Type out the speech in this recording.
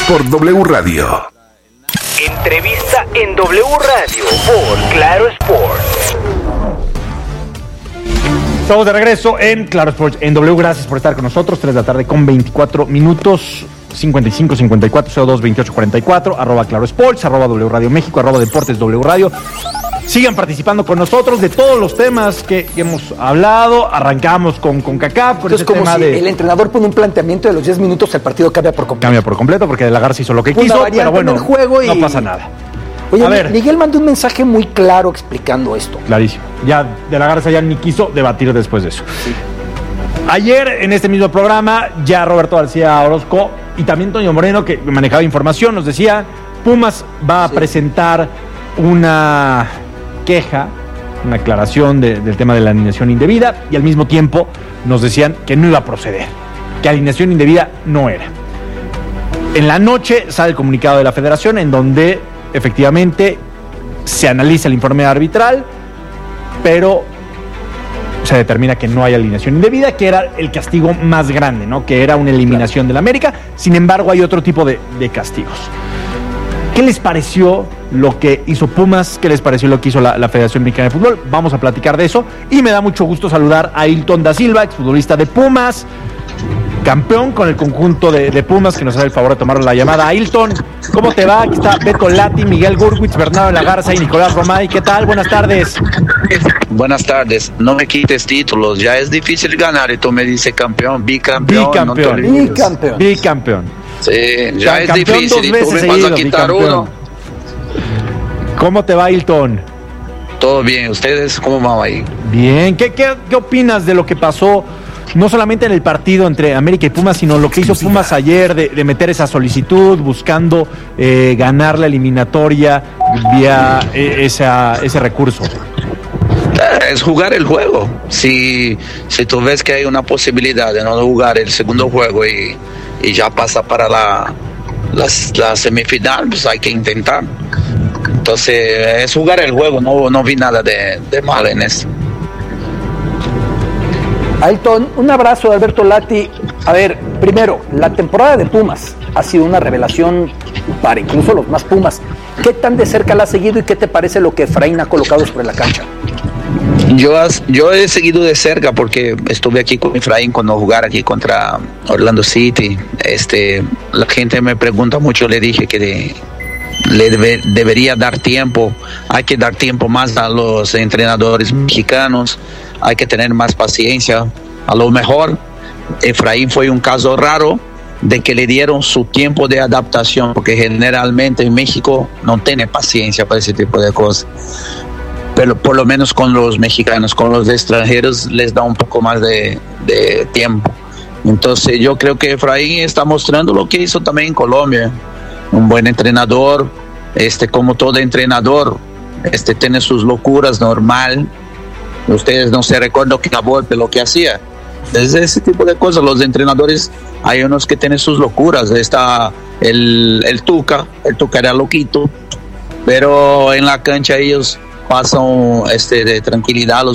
por W Radio. Entrevista en W Radio por Claro Sports. Estamos de regreso en Claro Sports, en W. Gracias por estar con nosotros. 3 de la tarde con 24 minutos. 55-54-02-28-44, @Claro Sports, @W Radio México, @Deportes W Radio. Sigan participando con nosotros de todos los temas que hemos hablado. Arrancamos con CONCACAF. Entonces, como si el entrenador pone un planteamiento de los 10 minutos, el partido cambia por completo. Cambia por completo porque De la Garza hizo lo que quiso, pero bueno, en el juego y... no pasa nada. Oye, a ver, Miguel mandó un mensaje muy claro explicando esto. Clarísimo. Ya De la Garza ya ni quiso debatir después de eso. Sí. Ayer, en este mismo programa, ya Roberto García Orozco y también Toño Moreno, que manejaba información, nos decía, Pumas va a presentar una queja, una aclaración del tema de la alineación indebida, y al mismo tiempo nos decían que no iba a proceder, que alineación indebida no era. En la noche sale el comunicado de la Federación en donde efectivamente se analiza el informe arbitral, pero se determina que no hay alineación indebida, que era el castigo más grande, ¿no? Que era una eliminación del América. Sin embargo, hay otro tipo de castigos. ¿Qué les pareció lo que hizo Pumas? ¿Qué les pareció lo que hizo la Federación Mexicana de Fútbol? Vamos a platicar de eso. Y me da mucho gusto saludar a Ailton da Silva, exfutbolista de Pumas, campeón con el conjunto de Pumas, que nos hace el favor de tomar la llamada. Ailton, ¿cómo te va? Aquí está Beto Lati, Miguel Gurwitz, Bernardo de la Garza y Nicolás Romay. ¿Qué tal? Buenas tardes. Buenas tardes. No me quites títulos. Ya es difícil ganar y tú me dices campeón, bicampeón. Bicampeón. Sí, ya es difícil y tú me vas a quitar uno. ¿Cómo te va, Ailton? Todo bien. ¿Ustedes cómo van ahí? Bien. ¿Qué opinas de lo que pasó? No solamente en el partido entre América y Pumas, sino lo que hizo Pumas ayer de meter esa solicitud, buscando ganar la eliminatoria vía ese recurso. Es jugar el juego. Si tú ves que hay una posibilidad de no jugar el segundo juego y ya pasa para la semifinal, pues hay que intentar. Entonces es jugar el juego, no vi nada de malo en eso. Ailton, un abrazo de Alberto Lati. A ver, primero, la temporada de Pumas ha sido una revelación para incluso los más Pumas. ¿Qué tan de cerca la has seguido y qué te parece lo que Efraín ha colocado sobre la cancha? Yo he seguido de cerca porque estuve aquí con Efraín cuando jugara aquí contra Orlando City. La gente me pregunta mucho, le dije que debería dar tiempo, hay que dar tiempo más a los entrenadores mexicanos, hay que tener más paciencia. A lo mejor Efraín fue un caso raro de que le dieron su tiempo de adaptación, porque generalmente en México no tiene paciencia para ese tipo de cosas, pero por lo menos con los mexicanos, con los extranjeros les da un poco más de tiempo. Entonces yo creo que Efraín está mostrando lo que hizo también en Colombia, un buen entrenador, como todo entrenador, tiene sus locuras, normal. Ustedes no se recuerdan que la Volpe lo que hacía. Desde ese tipo de cosas, los entrenadores, hay unos que tienen sus locuras. Está el Tuca era loquito, pero en la cancha ellos pasan de tranquilidad.